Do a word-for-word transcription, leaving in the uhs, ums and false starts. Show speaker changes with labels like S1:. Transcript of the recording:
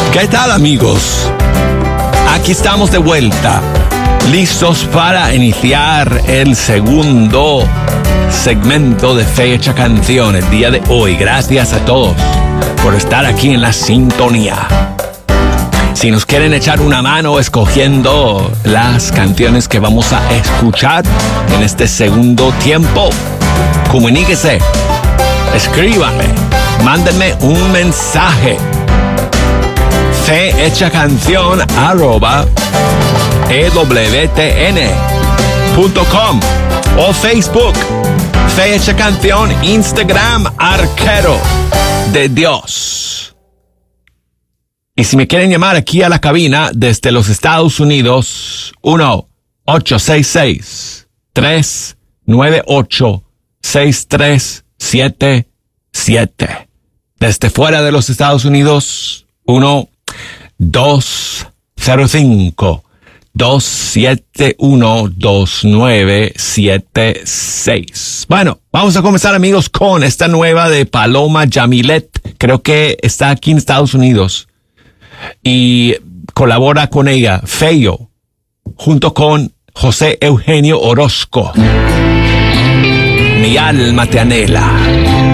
S1: ¿Qué tal, amigos? Aquí estamos de vuelta, listos para iniciar el segundo segmento de Fecha Canción el día de hoy. Gracias a todos por estar aquí en la sintonía. Si nos quieren echar una mano escogiendo las canciones que vamos a escuchar en este segundo tiempo, comuníquese, escríbanme, mándenme un mensaje. fehechacanción arroba ewtn punto com o Facebook Fecha Canción, Instagram Arquero de Dios. Y si me quieren llamar aquí a la cabina desde los Estados Unidos, uno ocho seis seis, tres nueve ocho, seis tres siete siete. Desde fuera de los Estados Unidos, uno dos cero cinco, dos siete uno, dos nueve siete seis. Bueno, vamos a comenzar, amigos, con esta nueva de Paloma Yamilet. Creo que está aquí en Estados Unidos. Y colabora con ella Feyo, junto con José Eugenio Orozco. Mi alma te anhela.